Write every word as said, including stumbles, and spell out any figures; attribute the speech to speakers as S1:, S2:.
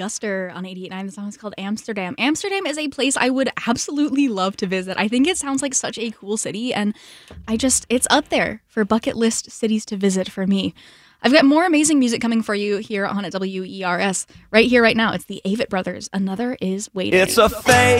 S1: Guster on eighty-eight point nine. The song is called Amsterdam. Amsterdam is a place I would absolutely love to visit. I think it sounds like such a cool city, and I just, it's up there for bucket list cities to visit for me. I've got more amazing music coming for you here on at W E R S. Right here, right now, it's the Avett Brothers. Another is Waiting.
S2: It's a fake